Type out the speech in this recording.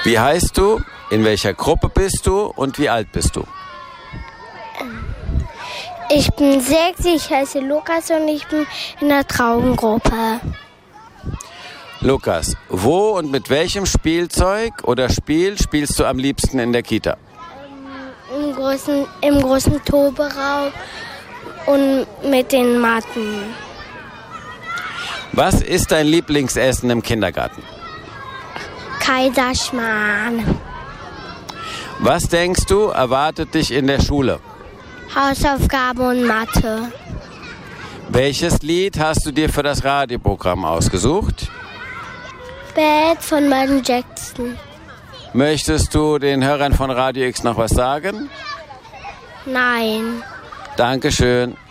Wie heißt du? In welcher Gruppe bist du? Und wie alt bist du? Ich bin 6, ich heiße Lukas und ich bin in der Traumgruppe. Lukas, wo und mit welchem Spielzeug oder Spiel spielst du am liebsten in der Kita? Im großen Toberaum und mit den Matten. Was ist dein Lieblingsessen im Kindergarten? Kaiserschmarrn. Was denkst du, erwartet dich in der Schule? Hausaufgaben und Mathe. Welches Lied hast du dir für das Radioprogramm ausgesucht? Bad von Michael Jackson. Möchtest du den Hörern von Radio X noch was sagen? Nein. Dankeschön.